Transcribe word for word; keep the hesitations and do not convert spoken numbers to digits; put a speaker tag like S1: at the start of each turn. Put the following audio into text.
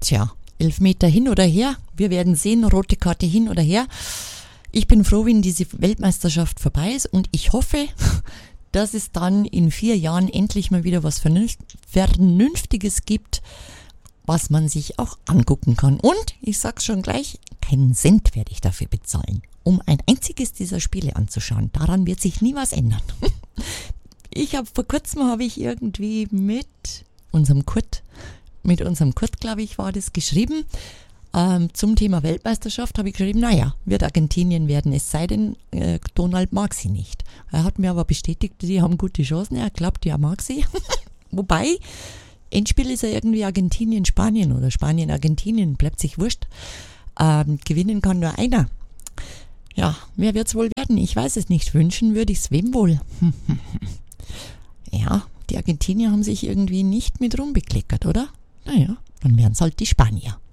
S1: Tja, Elfmeter hin oder her. Wir werden sehen, rote Karte hin oder her. Ich bin froh, wenn diese Weltmeisterschaft vorbei ist und ich hoffe, dass es dann in vier Jahren endlich mal wieder was Vernünftiges gibt, was man sich auch angucken kann. Und ich sag's schon gleich, keinen Cent werde ich dafür bezahlen, um ein einziges dieser Spiele anzuschauen. Daran wird sich nie was ändern. Ich habe vor kurzem habe ich irgendwie mit unserem Kurt, mit unserem Kurt, glaube ich, war das geschrieben, ähm, zum Thema Weltmeisterschaft habe ich geschrieben, naja, wird Argentinien werden, es sei denn, äh, Donald mag sie nicht. Er hat mir aber bestätigt, die haben gute Chancen, er glaubt, er mag sie. Wobei, Endspiel ist ja irgendwie Argentinien-Spanien oder Spanien-Argentinien, bleibt sich wurscht. Ähm, gewinnen kann nur einer. Ja, wer wird's wohl werden? Ich weiß es nicht. Wünschen würde ich es wem wohl? Ja, die Argentinier haben sich irgendwie nicht mit Ruhm bekleckert, oder? Naja, dann wären es halt die Spanier.